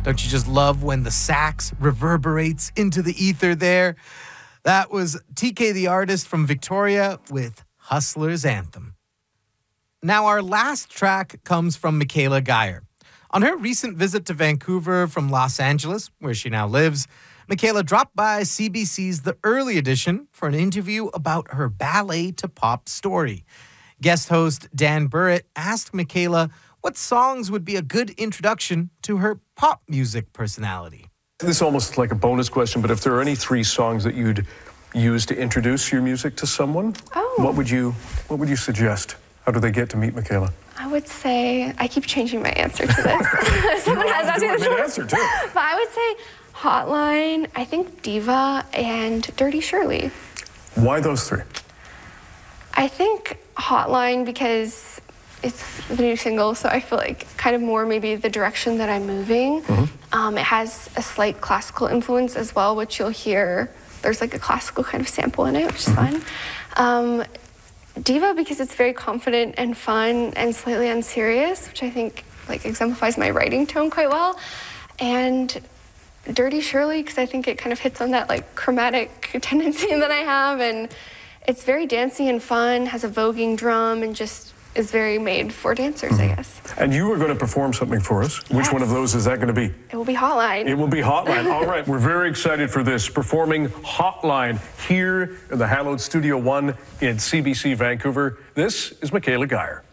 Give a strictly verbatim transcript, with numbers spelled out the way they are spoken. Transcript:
Don't you just love when the sax reverberates into the ether there? That was T K the Artist from Victoria with Hustler's Anthem. Now, our last track comes from Michaela Geyer. On her recent visit to Vancouver from Los Angeles, where she now lives, Michaela dropped by C B C's The Early Edition for an interview about her ballet to pop story. Guest host Dan Burrett asked Michaela what songs would be a good introduction to her pop music personality. This is almost like a bonus question, but if there are any three songs that you'd use to introduce your music to someone, oh. what would you what would you suggest? How do they get to meet Michaela? I would say, I keep changing my answer to this. Someone has asked me this one. Answer too. But I would say Hotline, I think Diva, and Dirty Shirley. Why those three? I think Hotline because it's the new single, so I feel like kind of more maybe the direction that I'm moving. Mm-hmm. Um, it has a slight classical influence as well, which you'll hear. There's like a classical kind of sample in it, which is mm-hmm. fun. Um, Diva because it's very confident and fun and slightly unserious, which I think like exemplifies my writing tone quite well. And Dirty Shirley because I think it kind of hits on that like chromatic tendency that I have, and it's very dancey and fun, has a voguing drum, and just is very made for dancers, mm-hmm. I guess. And you are going to perform something for us. Yes. Which one of those is that going to be? It will be Hotline. It will be Hotline. All right, we're very excited for this. Performing Hotline here in the hallowed Studio One in C B C Vancouver. This is Michaela Geyer.